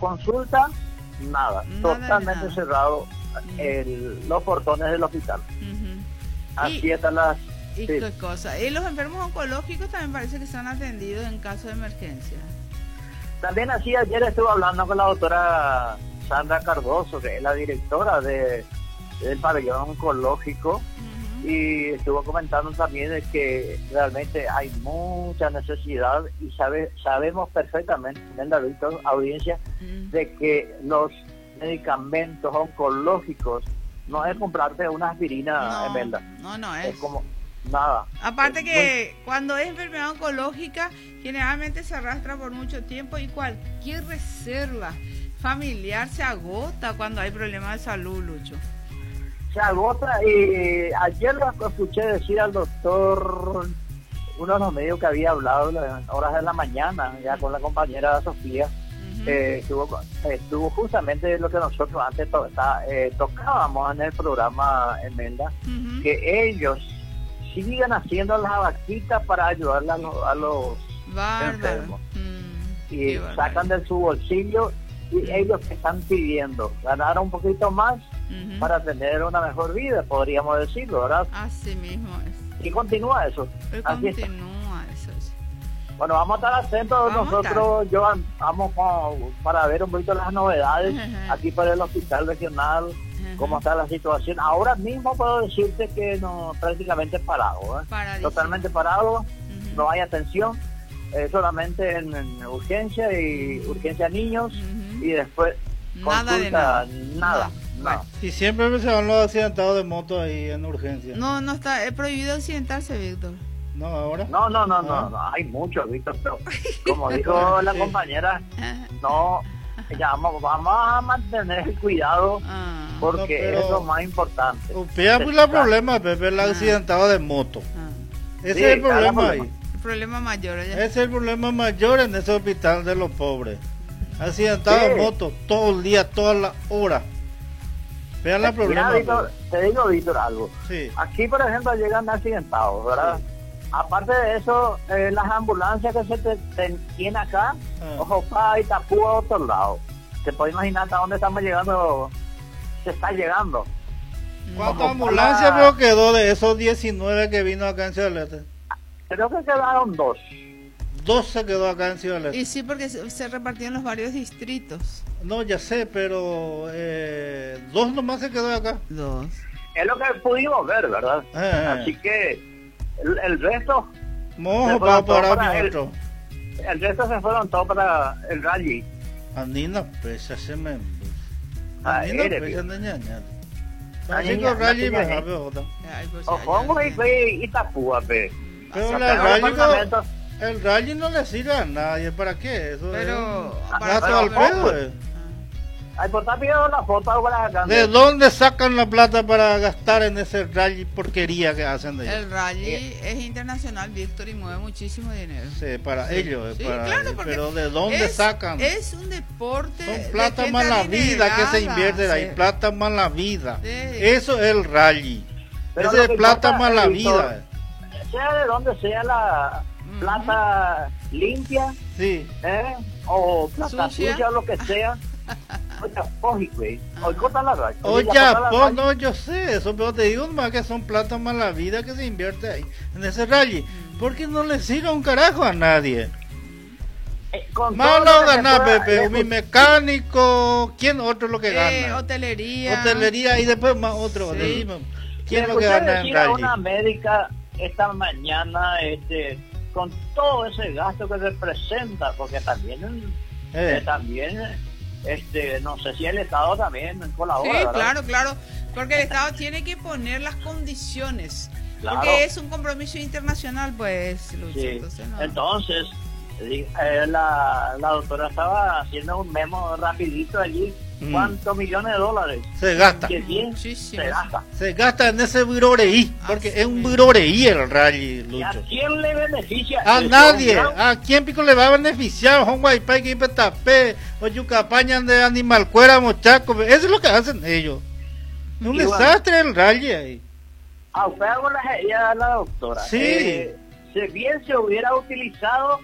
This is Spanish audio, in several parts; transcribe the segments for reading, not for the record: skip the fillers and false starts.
consulta, nada, totalmente nada. cerrado los portones del hospital. Así están las... Y sí. qué cosa. Y los enfermos oncológicos también parece que son atendidos en caso de emergencia. También así ayer estuve hablando con la doctora Sandra Cardoso, que es la directora del pabellón oncológico, y estuvo comentando también de que realmente hay mucha necesidad y sabemos perfectamente en la audiencia de que los medicamentos oncológicos no es comprarte una aspirina, Emelda. No es como nada. Aparte que cuando es enfermedad oncológica generalmente se arrastra por mucho tiempo y cualquier reserva familiar se agota cuando hay problemas de salud, Lucho. Se agota, y ayer lo escuché decir al doctor, uno de los medios que había hablado en las horas de la mañana, ya con la compañera Sofía, estuvo justamente lo que nosotros antes tocábamos en el programa Emelda, que ellos sigan haciendo las vaquitas para ayudarle a los enfermos. Y sacan de su bolsillo, y ellos que están pidiendo ganar un poquito más para tener una mejor vida, podríamos decirlo, ¿verdad? Así mismo es. Y continúa eso. Continúa eso. Bueno, vamos a estar atentos nosotros, yo vamos para ver un poquito las novedades aquí para el hospital regional, cómo está la situación. Ahora mismo puedo decirte que prácticamente parado, totalmente parado, no hay atención, solamente en urgencia y urgencia niños, y después consulta, nada. Y siempre se van los accidentados de moto ahí en urgencia. No está, es prohibido accidentarse, Víctor. No, ahora. No, hay muchos, Víctor, pero como dijo la compañera, ya vamos a mantener el cuidado, porque es lo más importante. Usted pues el problema, Pepe, el accidentado de moto. Ese es el problema ahí. El problema mayor. Ese es el problema mayor en ese hospital de los pobres. Accidentado de moto todo el día, todas las horas. Vean la problema. Mira, Víctor, te digo, Víctor, algo. Sí. Aquí, por ejemplo, llegan accidentados, ¿verdad? Sí. Aparte de eso, las ambulancias que se tienen acá, Ojopá y Tapúa a otro lado. Te puedes imaginar hasta dónde estamos llegando, se está llegando. ¿Cuántas ambulancias veo quedó de esos 19 que vino acá en Ciudad del Este? Creo que quedaron 2. 2 se quedó acá en Ciudad del Este. Y sí, porque se repartieron los varios distritos. No, ya sé, pero 2 nomás se quedó acá. 2. Es lo que pudimos ver, ¿verdad? Así que el resto... El resto se fueron todos para el rally. Anina pesa se me... Anina pesa de ñaña. Francisco Rally me sabe otra. Ojongo y Itapúa, pe. Pero el rally no le sirve a nadie. ¿Para qué? Eso pero gasto al pedo. Ay, pues está pidiendo la foto para acá. ¿De dónde sacan la plata para gastar en ese rally porquería que hacen de ellos? El rally es internacional, Víctor, y mueve muchísimo dinero. Sí, para ellos. Sí, para claro, pero ¿de dónde sacan? Es un deporte. Son plata mala vida que se invierte ahí. Plata mala vida. Sí. Eso es el rally. Pero ese es plata mala vida. Sea de donde sea la plata limpia, o plata sucia o lo que sea. No, yo sé eso, pero te digo más que son plata mala vida que se invierte ahí en ese rally, porque no le sirve un carajo a nadie. Malo ganar, Pepe, mi mecánico, ¿quién otro lo que gana? Hotelería y después más otro. Sí. ¿Quién lo que gana en rally? Una médica esta mañana, con todo ese gasto que representa, porque también no sé si el Estado también colabora. Sí, ¿verdad? claro, porque el Estado tiene que poner las condiciones, claro. Porque es un compromiso internacional, pues, Lucho. Sí. Entonces la doctora estaba haciendo un memo rapidito allí. ¿Cuántos millones de dólares se gasta? Se gasta en ese buroreí, porque es un buroreí el rally, Lucho. ¿Y a quién le beneficia? A nadie. ¿A quién pico le va a beneficiar? Juan Guaypay, que Petapé, o Yucapañan de Animal Cuera, Mochaco. Eso es lo que hacen ellos. Es un desastre el rally ahí. A usted hago la doctora. Sí. Si bien se hubiera utilizado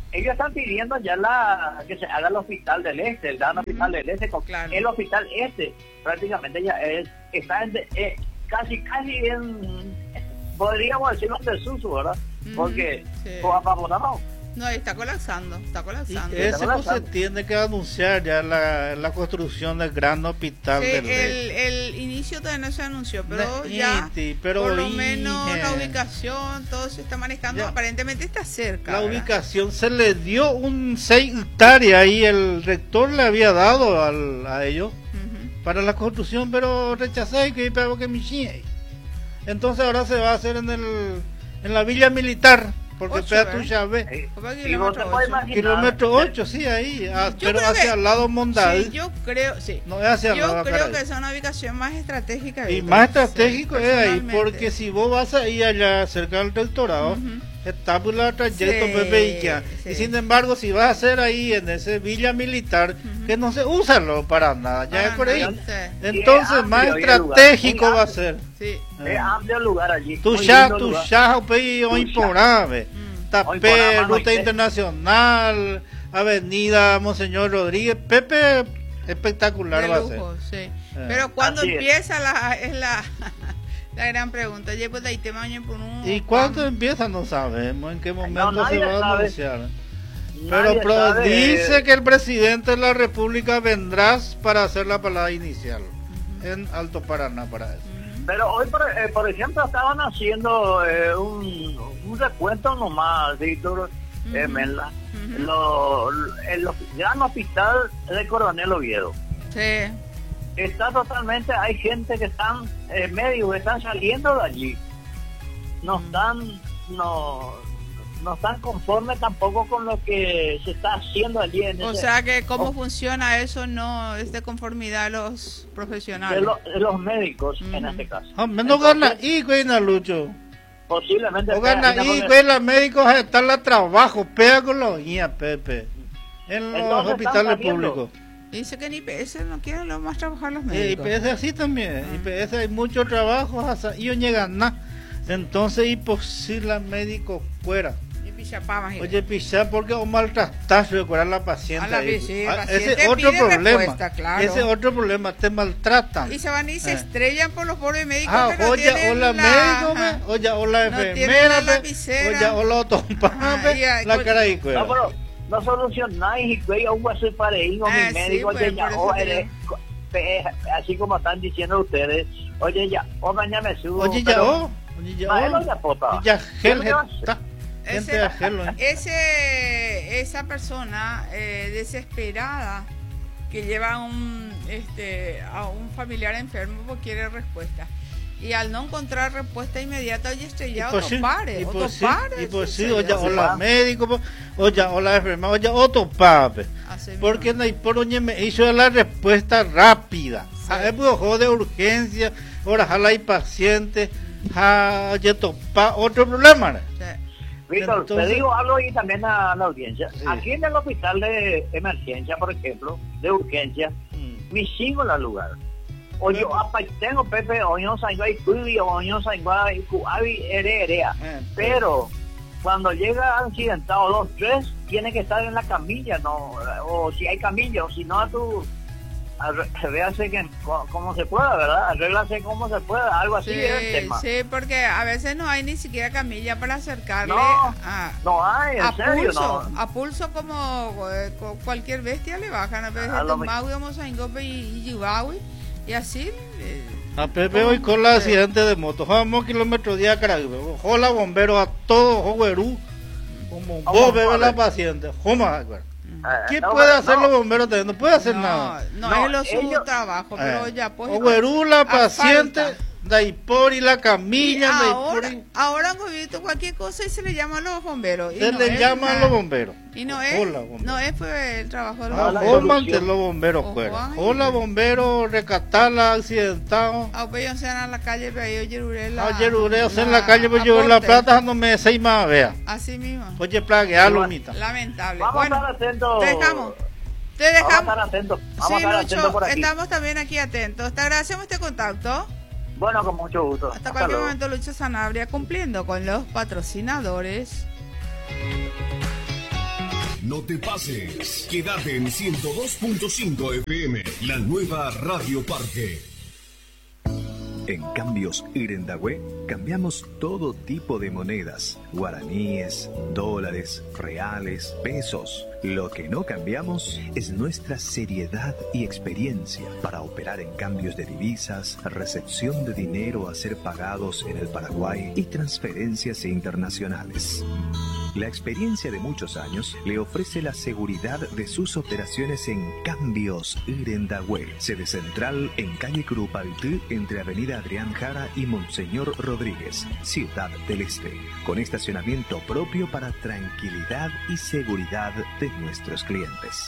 ellos están pidiendo ya que se haga el hospital del este, el gran hospital del este. Claro. El hospital este prácticamente ya está casi en, podríamos decirlo, en desuso, ¿verdad? Porque abandonado. No, está colapsando. Y ese pues se tiene que anunciar ya la construcción del gran hospital del este. El inicio todavía no se anunció, pero ya por lo menos la ubicación, todo se está manejando, ya, aparentemente está cerca. La ubicación se le dio un 6 hectáreas y el rector le había dado a ellos para la construcción, pero rechazé que entonces ahora se va a hacer en la villa militar. Porque pega tu llave. Kilómetro 8, sí, ahí. Pero hacia el lado Mondavi. Sí, yo creo, sí. No es hacia el lado. Yo creo que es una ubicación más estratégica. Y más estratégico es ahí, porque si vos vas ahí allá cerca del rectorado, está por la trayecto Pepe y sin embargo, si vas a hacer ahí en ese villa militar, que no se usa para nada, ya es por ahí. Entonces, más estratégico va a ser. Sí. Es amplio lugar allí. Tu ya o imponable. Tapé, ruta internacional, avenida Monseñor Rodríguez, Pepe, espectacular va a ser. Sí. Pero cuando empieza la gran pregunta. ¿Y cuándo empieza? No sabemos en qué momento se va a anunciar. Pero dice que el presidente de la República vendrá para hacer la palabra inicial en Alto Paraná para eso. Pero hoy, por ejemplo, estaban haciendo un recuento nomás, Víctor, Menla, el gran hospital de Coronel Oviedo. Sí. Está totalmente, hay gente que están, médicos que están saliendo de allí. No están conformes tampoco con lo que se está haciendo allí. O sea que cómo funciona eso no es de conformidad a los profesionales. De los médicos, en este caso. No gana y güeyna Lucho. Posiblemente. No gana y güey, los médicos están a trabajo, pega con los guías, Pepe. En los hospitales públicos. Dice que en IPS no quieren más trabajar los médicos. IPS así también. IPS hay mucho trabajo y no llegan nada. Entonces imposible médico fuera. Oye, pichá, porque o maltratar, recuperar a la paciente. Ese es otro problema. Claro. Ese es otro problema, te maltratan. Y se van y se estrellan por los pobres médicos. Oye, hola médico, oye, hola enfermera, oye, hola otompa, la cara y cueva. No solucionáis y cuello un hueso para ir con mi médico, oye, ya, así como están diciendo ustedes, oye, ya, mañana me subo. Oye, ya, esa persona desesperada que lleva a un familiar enfermo porque quiere respuesta y al no encontrar respuesta inmediata oye estrellado otopare oye hola médico oye hola enfermera oye otopare porque no hay por oye me hizo la respuesta rápida es de urgencia ahora jala hay pacientes oye topa otro problema. Víctor, entonces, te digo algo y también a la audiencia. Sí. Aquí en el hospital de emergencia, por ejemplo, de urgencia, me sigo en el lugar. O yo tengo Pepe, o yo salgo y cuido, o yo salgo y cuavi, erea. Pero cuando llega accidentado 2, 3, tiene que estar en la camilla, no, o si hay camilla, o si no, véase que como se pueda, ¿verdad? Arréglase como se pueda, algo así es el tema. Sí, porque a veces no hay ni siquiera camilla para acercarle no hay, en serio, pulso, a pulso como cualquier bestia le bajan a veces y así a Pepe hoy con el accidente de moto, vamos kilómetros día Caracas, hola bombero a todos, joverú, como vos bebe la paciente, ¿qué puede hacer los bomberos? No puede hacer nada. No, es su trabajo, pero ya pues. La paciente, Daipor y la camilla, ahora han visto cualquier cosa y se le llaman los bomberos. Se le llaman los bomberos. Y no es pues el trabajo de los bomberos. Los bomberos fuera. Hola bomberos, rescatar la accidentado. Ellos se van a la calle, pero yo yeruré en la calle, pero yo la plata no me sé más, vea. Así mismo. Oye, plaguealo, mita. Lamentable. Vamos a estar atentos. Te dejamos. Vamos a estar atentos. Sí, Lucho, estamos también aquí atentos. Te agradecemos este contacto. Bueno, con mucho gusto. Hasta cualquier momento, Lucho Sanabria cumpliendo con los patrocinadores. No te pases. Quédate en 102.5 FM, la nueva Radio Parque. En Cambios Irendahue cambiamos todo tipo de monedas, guaraníes, dólares, reales, pesos. Lo que no cambiamos es nuestra seriedad y experiencia para operar en cambios de divisas, recepción de dinero a ser pagados en el Paraguay y transferencias internacionales. La experiencia de muchos años le ofrece la seguridad de sus operaciones en Cambios Irendahue, sede central en calle Curupaytí, entre Avenida Adrián Jara y Monseñor Rodríguez, Ciudad del Este, con estacionamiento propio para tranquilidad y seguridad de nuestros clientes.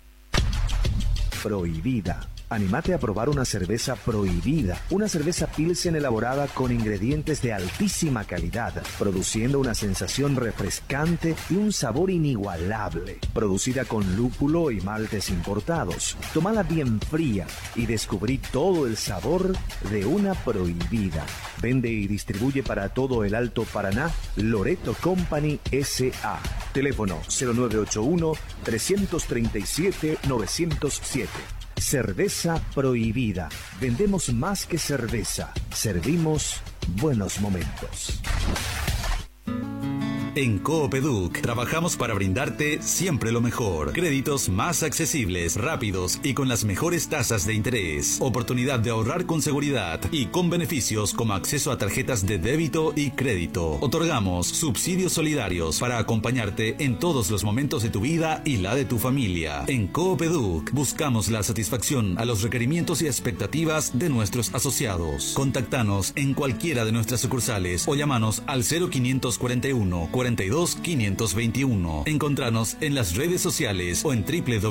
Prohibida. Anímate a probar una cerveza Prohibida, una cerveza Pilsen elaborada con ingredientes de altísima calidad, produciendo una sensación refrescante y un sabor inigualable. Producida con lúpulo y maltes importados. Tómala bien fría y descubrí todo el sabor de una Prohibida. Vende y distribuye para todo el Alto Paraná Loreto Company S.A. Teléfono 0981-337-907. Cerveza Prohibida. Vendemos más que cerveza. Servimos buenos momentos. En Coopeduc trabajamos para brindarte siempre lo mejor. Créditos más accesibles, rápidos y con las mejores tasas de interés. Oportunidad de ahorrar con seguridad y con beneficios como acceso a tarjetas de débito y crédito. Otorgamos subsidios solidarios para acompañarte en todos los momentos de tu vida y la de tu familia. En Coopeduc buscamos la satisfacción a los requerimientos y expectativas de nuestros asociados. Contactanos en cualquiera de nuestras sucursales o llamanos al 0541 42 521. Encontranos en las redes sociales o en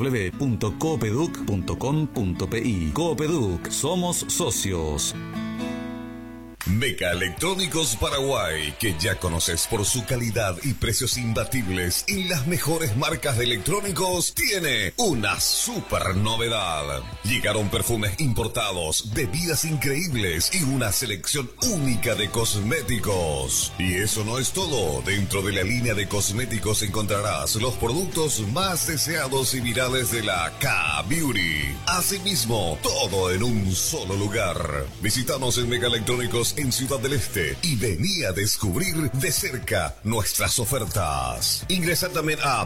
www.coopeduc.com.pi. Coopeduc, somos socios. Meca Electrónicos Paraguay, que ya conoces por su calidad y precios imbatibles y las mejores marcas de electrónicos, tiene una super novedad. Llegaron perfumes importados, bebidas increíbles y una selección única de cosméticos. Y eso no es todo. Dentro de la línea de cosméticos encontrarás los productos más deseados y virales de la K-Beauty. Asimismo, todo en un solo lugar. Visítanos en Meca Electrónicos en Ciudad del Este y vení a descubrir de cerca nuestras ofertas. Ingresa también a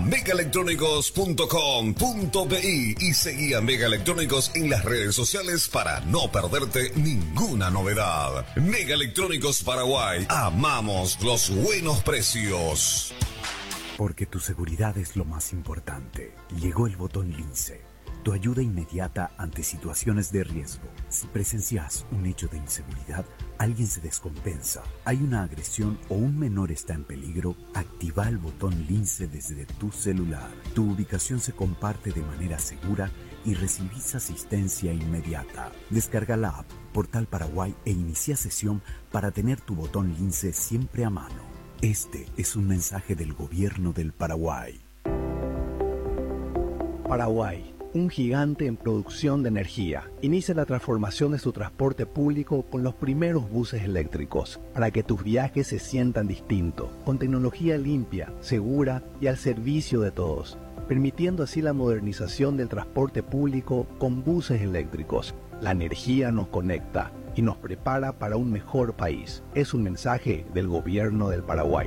megaelectrónicos.com.pi y seguí a Mega Electrónicos en las redes sociales para no perderte ninguna novedad. Mega Electrónicos Paraguay, amamos los buenos precios. Porque tu seguridad es lo más importante. Llegó el botón Lince, tu ayuda inmediata ante situaciones de riesgo. Si presencias un hecho de inseguridad, alguien se descompensa, hay una agresión o un menor está en peligro, activa el botón Lince desde tu celular. Tu ubicación se comparte de manera segura y recibís asistencia inmediata. Descarga la app Portal Paraguay e inicia sesión para tener tu botón Lince siempre a mano. Este es un mensaje del Gobierno del Paraguay. Paraguay, un gigante en producción de energía, inicia la transformación de su transporte público con los primeros buses eléctricos, para que tus viajes se sientan distintos, con tecnología limpia, segura y al servicio de todos, permitiendo así la modernización del transporte público con buses eléctricos. La energía nos conecta y nos prepara para un mejor país. Es un mensaje del Gobierno del Paraguay.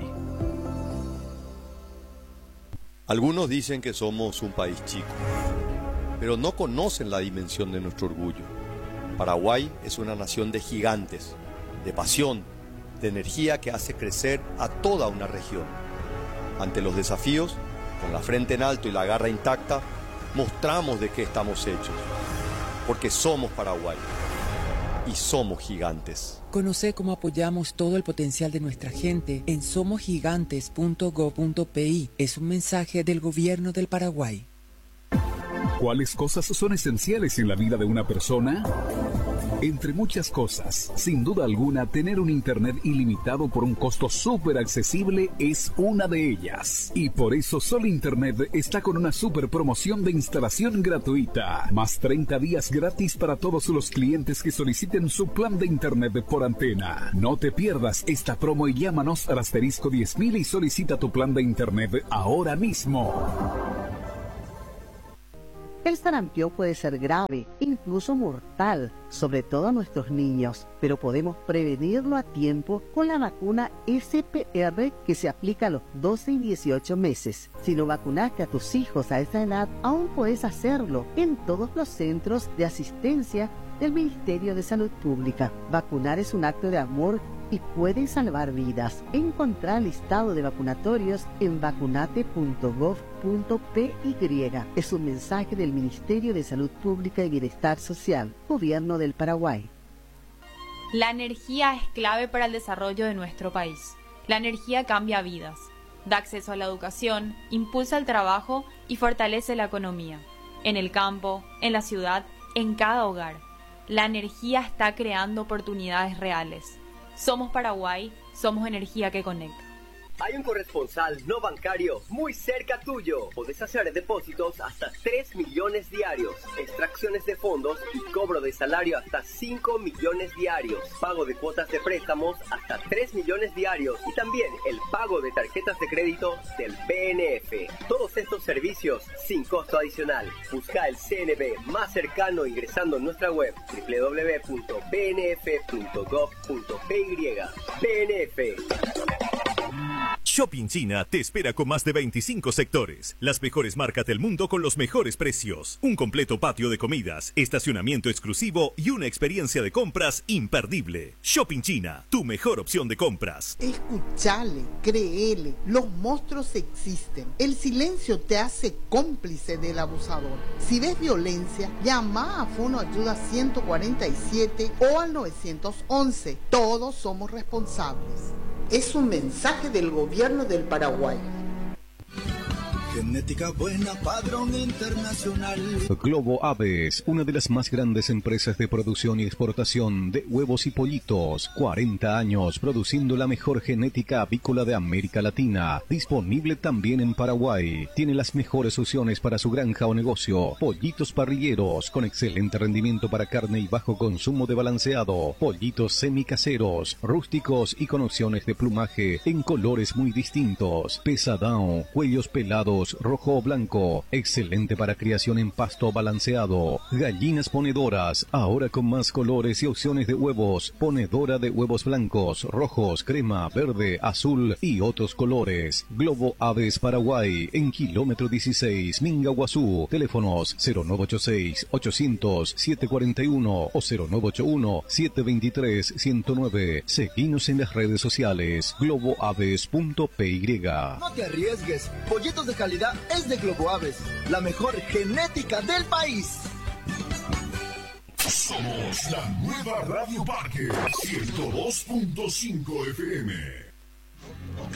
Algunos dicen que somos un país chico, pero no conocen la dimensión de nuestro orgullo. Paraguay es una nación de gigantes, de pasión, de energía que hace crecer a toda una región. Ante los desafíos, con la frente en alto y la garra intacta, mostramos de qué estamos hechos, porque somos Paraguay y somos gigantes. Conoce cómo apoyamos todo el potencial de nuestra gente en somosgigantes.go.pi. Es un mensaje del Gobierno del Paraguay. ¿Cuáles cosas son esenciales en la vida de una persona? Entre muchas cosas, sin duda alguna, tener un internet ilimitado por un costo súper accesible es una de ellas. Y por eso Sol Internet está con una súper promoción de instalación gratuita. Más 30 días gratis para todos los clientes que soliciten su plan de internet por antena. No te pierdas esta promo y llámanos al *10.000 y solicita tu plan de internet ahora mismo. El sarampión puede ser grave, incluso mortal, sobre todo a nuestros niños, pero podemos prevenirlo a tiempo con la vacuna SPR que se aplica a los 12 y 18 meses. Si no vacunaste a tus hijos a esa edad, aún puedes hacerlo en todos los centros de asistencia del Ministerio de Salud Pública. Vacunar es un acto de amor y puede salvar vidas. Encontrar el listado de vacunatorios en vacunate.gov.py. Es un mensaje del Ministerio de Salud Pública y Bienestar Social, Gobierno del Paraguay. La energía es clave para el desarrollo de nuestro país. La energía cambia vidas, da acceso a la educación, impulsa el trabajo y fortalece la economía. En el campo, en la ciudad, en cada hogar. La energía está creando oportunidades reales. Somos Paraguay, somos energía que conecta. Hay un corresponsal no bancario muy cerca tuyo. Podés hacer depósitos hasta 3 millones diarios, extracciones de fondos y cobro de salario hasta 5 millones diarios, pago de cuotas de préstamos hasta 3 millones diarios y también el pago de tarjetas de crédito del BNF. Todos estos servicios sin costo adicional. Busca el CNB más cercano ingresando en nuestra web www.bnf.gov.py. BNF. Shopping China te espera con más de 25 sectores, las mejores marcas del mundo con los mejores precios, un completo patio de comidas, estacionamiento exclusivo y una experiencia de compras imperdible. Shopping China, tu mejor opción de compras. Escuchale, créele, los monstruos existen. El silencio te hace cómplice del abusador. Si ves violencia, llama a Fono Ayuda 147 o al 911. Todos somos responsables. Es un mensaje del Gobierno del Paraguay. Genética buena, padrón internacional. Globo Aves, una de las más grandes empresas de producción y exportación de huevos y pollitos. 40 años produciendo la mejor genética avícola de América Latina. Disponible también en Paraguay. Tiene las mejores opciones para su granja o negocio. Pollitos parrilleros con excelente rendimiento para carne y bajo consumo de balanceado. Pollitos semicaseros, rústicos y con opciones de plumaje en colores muy distintos. Pesadão, cuellos pelados, rojo o blanco, excelente para criación en pasto balanceado. Gallinas ponedoras, ahora con más colores y opciones de huevos. Ponedora de huevos blancos, rojos, crema, verde, azul y otros colores. Globo Aves Paraguay, en kilómetro 16, Mingaguazú. Teléfonos 0986-800-741 o 0981-723-109. Seguinos en las redes sociales, globoaves.py. No te arriesgues, pollitos de calidad es de Globo Aves, la mejor genética del país. Somos la nueva Radio Parque 102.5 FM.